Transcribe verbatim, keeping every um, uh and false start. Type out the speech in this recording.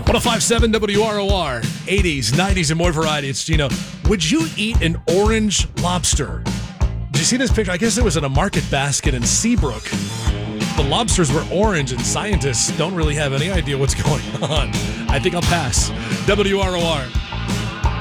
oh five point seven W R O R, eighties, nineties, and more variety. It's Gino. Would you eat an orange lobster? Did you see this picture? I guess it was in a market basket in Seabrook. The lobsters were orange, and scientists don't really have any idea what's going on. I think I'll pass. W R O R.